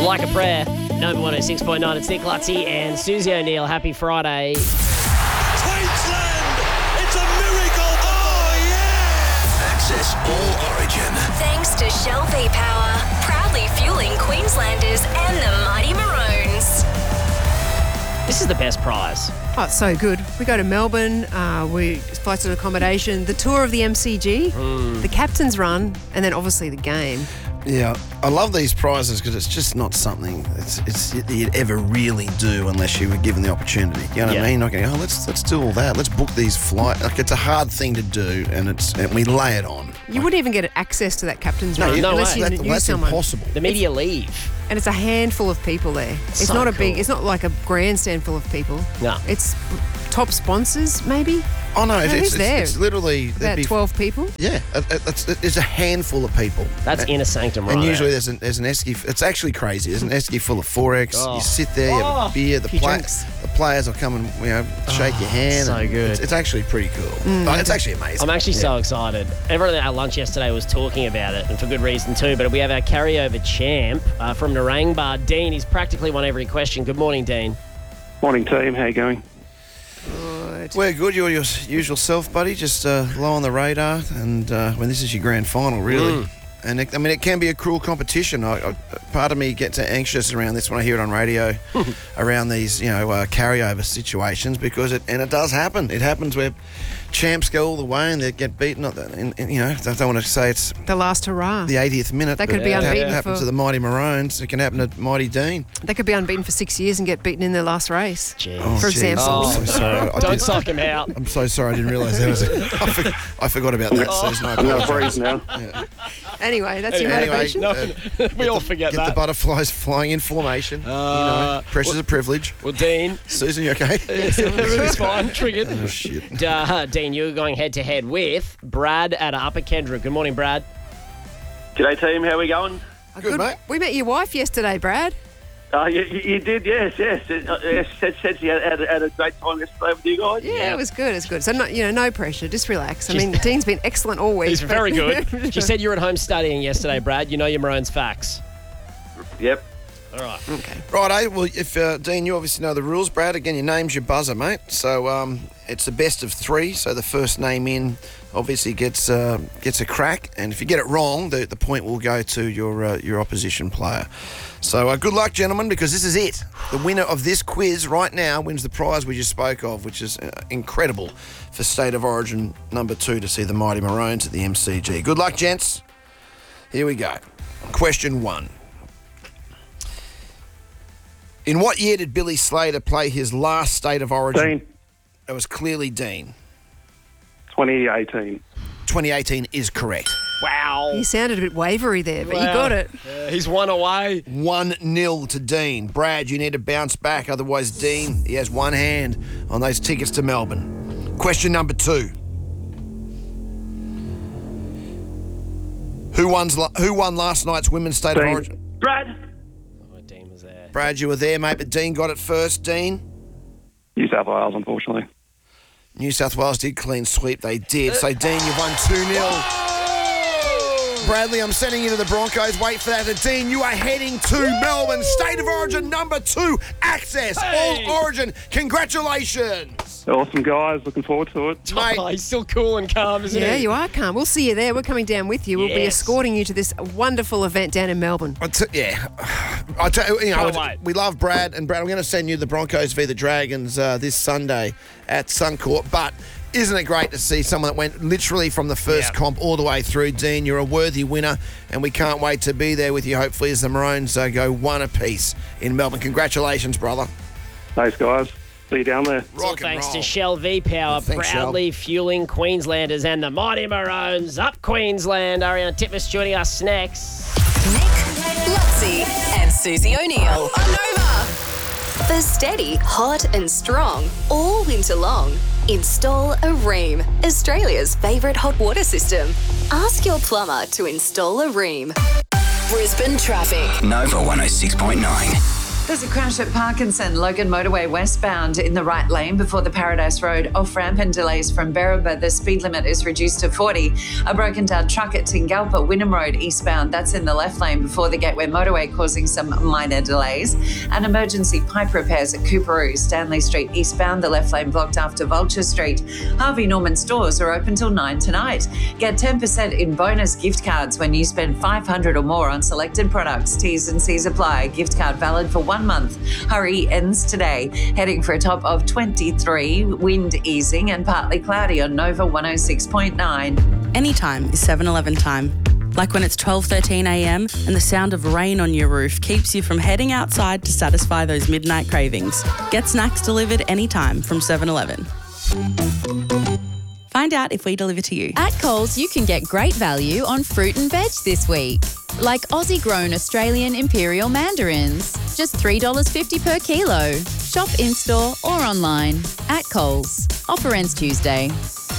Like a Prayer. Nova 106.9. It's Nick Lutzy and Susie O'Neill. Happy Friday. Queensland! It's a miracle! Oh, yeah! Access all origin. Thanks to Shell V-Power, proudly fueling Queenslanders and the Mighty Maroons. This is the best prize. Oh, it's so good. We go to Melbourne, we flights and accommodation, the tour of the MCG, the captain's run, and then obviously the game. Yeah, I love these prizes because it's just not something you'd ever really do unless you were given the opportunity. You know what I mean? Not going, let's do all that. Let's book these flights. Like, it's a hard thing to do, and we lay it on. You wouldn't even get access to that captain's run no unless way. you knew That's someone. impossible. The media leave. And it's a handful of people there. It's So not a cool. big. It's not like a grandstand full of people. No. It's top sponsors, maybe. Oh no, who's there? it's literally About 12 people. Yeah, it's a handful of people. That's inner sanctum, right? And usually there. there's an esky. It's actually crazy. There's an esky full of Forex. Oh. You sit there, you have a beer. The Few drinks. players will come and shake your hand. so and good. It's actually pretty cool. It's actually amazing. I'm actually so excited. Everyone at our lunch yesterday was talking about it, and for good reason too. But we have our carryover champ from Narangba, Dean. He's practically won every question. Good morning, Dean. Morning, team. How you going? We're good. You're your usual self, buddy. Just low on the radar, and when this is your grand final, really. And it can be a cruel competition. Part of me gets anxious around this when I hear it on radio, around these carryover situations, because it does happen. It happens where champs go all the way and they get beaten. I don't want to say it's The last hurrah. the 80th minute. That could but be it unbeaten happens for- to the Mighty Maroons. It can happen to Mighty Dean. They could be unbeaten for 6 years and get beaten in their last race. Jeez. For Jeez, example. I'm so sorry. Don't suck him out. I'm so sorry. I didn't realise that was. I forgot about that, Susan. I I'm going to apologise. freeze now. Anyway, that's your Anyway, motivation. We all forget Get the that. butterflies flying in formation. Pressure's a privilege. Well, Dean, Susan, you okay? everything's fine. Triggered. Oh, shit. Dean, you're going head-to-head with Brad at Upper Kendra. Good morning, Brad. G'day, team. How we going? Good, mate. We met your wife yesterday, Brad. You did, yes. Said she had a great time yesterday with you guys. Yeah, it was good. It's good. So, no pressure. Just relax. I mean, Dean's been excellent all week. He's but- very good. She said you were at home studying yesterday, Brad. You know your Maroons facts. Yep. All right. Okay. Right, well, if Dean, you obviously know the rules. Brad, again, your name's your buzzer, mate. So it's the best of three. So the first name in obviously gets a crack, and if you get it wrong, the point will go to your opposition player. So good luck, gentlemen, because this is it. The winner of this quiz right now wins the prize we just spoke of, which is incredible for State of Origin number 2 to see the Mighty Maroons at the MCG. Good luck, gents. Here we go. Question 1. In what year did Billy Slater play his last State of Origin? Dean, It was clearly Dean. 2018. 2018 is correct. Wow. You sounded a bit wavery there, but you got it. He's one away. 1-0 to Dean. Brad, you need to bounce back, otherwise Dean, he has one hand on those tickets to Melbourne. Question number 2. Who won last night's Women's State of Dean. Origin? Brad. Oh, Dean was there. Brad, you were there, mate, but Dean got it first. Dean? New South Wales, unfortunately. New South Wales did clean sweep. They did. So, Dean, you've won 2-0. Bradley, I'm sending you to the Broncos. Wait for that. And Dean, you are heading to Melbourne. State of Origin number 2. Access. Hey. All Origin. Congratulations. Awesome, guys. Looking forward to it. Mate. Oh, he's still cool and calm, isn't he? Yeah, you are calm. We'll see you there. We're coming down with you. We'll be Yes. escorting you to this wonderful event down in Melbourne. I tell you, Can't wait. we love Brad. And Brad, I'm going to send you the Broncos v. the Dragons this Sunday at Suncorp. But isn't it great to see someone that went literally from the first comp all the way through? Dean, you're a worthy winner, and we can't wait to be there with you, hopefully, as the Maroons go one apiece in Melbourne. Congratulations, brother. Thanks, guys. See you down there. All Rock and thanks roll. to Shell V-Power, Thanks, proudly fueling Queenslanders and the Mighty Maroons. Up Queensland. Ariana Titmus joining us next. Nick, Lutzy, and Susie O'Neill on Nova. For steady, hot and strong, all winter long, install a Ream, Australia's favourite hot water system. Ask your plumber to install a Ream. Brisbane traffic. Nova 106.9. There's a crash at Parkinson, Logan Motorway westbound in the right lane before the Paradise Road off-ramp, and delays from Berrima. The speed limit is reduced to 40. A broken down truck at Tingalpa, Wynnum Road eastbound. That's in the left lane before the Gateway Motorway, causing some minor delays. And emergency pipe repairs at Cooperoo, Stanley Street eastbound. The left lane blocked after Vulture Street. Harvey Norman stores are open till 9 tonight. Get 10% in bonus gift cards when you spend $500 or more on selected products. T's and C's apply. Gift card valid for 1 month. Hurry ends today. Heading for a top of 23. Wind easing and partly cloudy on Nova 106.9. Anytime is 7-Eleven time. Like when it's 12:13 a.m. and the sound of rain on your roof keeps you from heading outside to satisfy those midnight cravings. Get snacks delivered anytime from 7-Eleven. Find out if we deliver to you. At Coles, you can get great value on fruit and veg this week. Like Aussie-grown Australian Imperial mandarins. Just $3.50 per kilo. Shop in-store or online. At Coles. Offer ends Tuesday.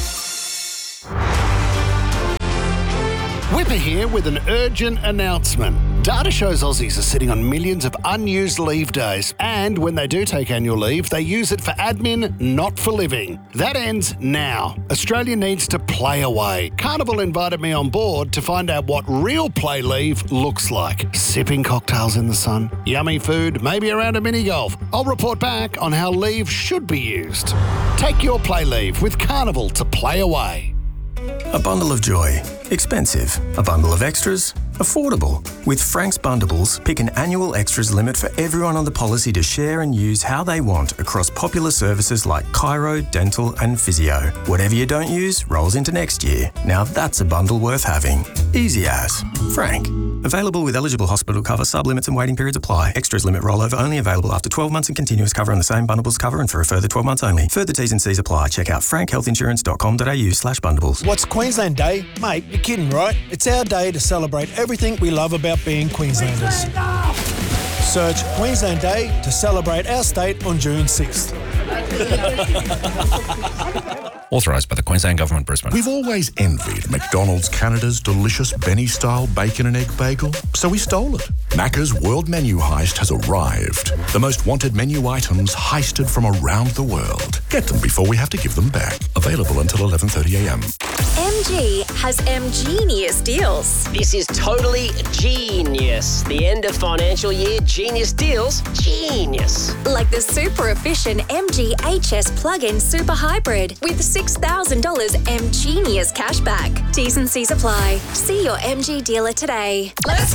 Whipper here with an urgent announcement. Data shows Aussies are sitting on millions of unused leave days, and when they do take annual leave, they use it for admin, not for living. That ends now. Australia needs to play away. Carnival invited me on board to find out what real play leave looks like. Sipping cocktails in the sun, yummy food, maybe around a mini golf. I'll report back on how leave should be used. Take your play leave with Carnival to play away. A bundle of joy. Expensive. A bundle of extras. Affordable. With Frank's Bundles, pick an annual extras limit for everyone on the policy to share and use how they want across popular services like chiro, dental and physio. Whatever you don't use rolls into next year. Now that's a bundle worth having. Easy as. Frank. Available with eligible hospital cover, sub-limits and waiting periods apply. Extras limit rollover only available after 12 months and continuous cover on the same bundles cover and for a further 12 months only. Further T's and C's apply. Check out frankhealthinsurance.com.au/bundles. What's Queensland Day? Mate, you're kidding, right? It's our day to celebrate everything we love about being Queenslanders. Search Queensland Day to celebrate our state on June 6th. Authorised by the Queensland Government, Brisbane. We've always envied McDonald's Canada's delicious Benny-style bacon and egg bagel, so we stole it. Macca's World Menu Heist has arrived. The most wanted menu items heisted from around the world. Get them before we have to give them back. Available until 11:30 a.m. MG has M-Genius deals. This is totally genius. The end of financial year genius deals. Genius. Like the super efficient MG HS plug-in super hybrid with $6,000 M-Genius cashback. T's and C's apply. See your MG dealer today. Let's